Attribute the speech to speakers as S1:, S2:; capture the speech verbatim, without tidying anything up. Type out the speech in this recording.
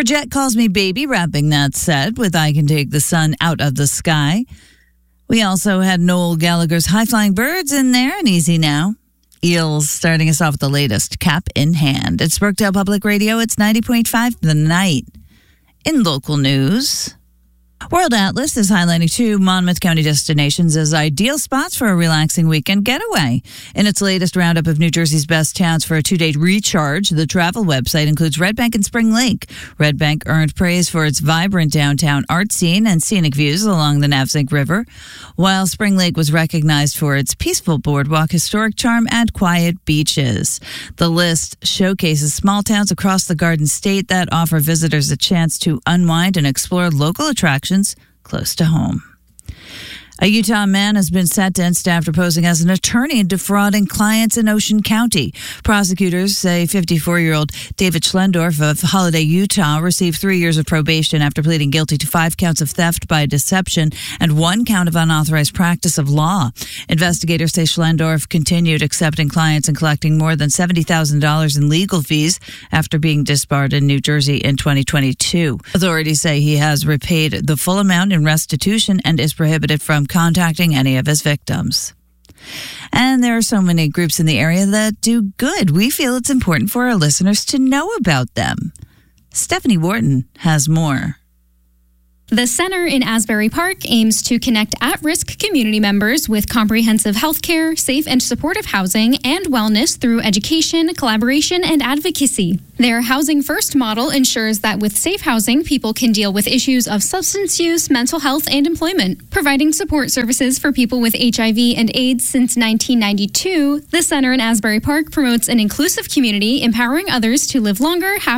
S1: Bridget calls me baby, wrapping that set with I Can Take the Sun Out of the Sky. We also had Noel Gallagher's High Flying Birds in there and Easy Now. Eels starting us off with the latest, Cap in Hand. It's Brookdale Public Radio. It's ninety point five The Night. In local news, World Atlas is highlighting two Monmouth County destinations as ideal spots for a relaxing weekend getaway. In its latest roundup of New Jersey's best towns for a two-day recharge, the travel website includes Red Bank and Spring Lake. Red Bank earned praise for its vibrant downtown art scene and scenic views along the Navesink River, while Spring Lake was recognized for its peaceful boardwalk, historic charm, and quiet beaches. The list showcases small towns across the Garden State that offer visitors a chance to unwind and explore local attractions close to home. A Utah man has been sentenced after posing as an attorney and defrauding clients in Ocean County. Prosecutors say fifty-four-year-old David Schlendorf of Holiday, Utah, received three years of probation after pleading guilty to five counts of theft by deception and one count of unauthorized practice of law. Investigators say Schlendorf continued accepting clients and collecting more than seventy thousand dollars in legal fees after being disbarred in New Jersey in twenty twenty-two. Authorities say he has repaid the full amount in restitution and is prohibited from contacting any of his victims. And there are so many groups in the area that do good. We feel it's important for our listeners to know about them. Stephanie Wharton has more.
S2: The Center in Asbury Park aims to connect at-risk community members with comprehensive health care, safe and supportive housing, and wellness through education, collaboration, and advocacy. Their Housing First model ensures that with safe housing, people can deal with issues of substance use, mental health, and employment. Providing support services for people with H I V and AIDS since nineteen ninety-two, the Center in Asbury Park promotes an inclusive community, empowering others to live longer, happier,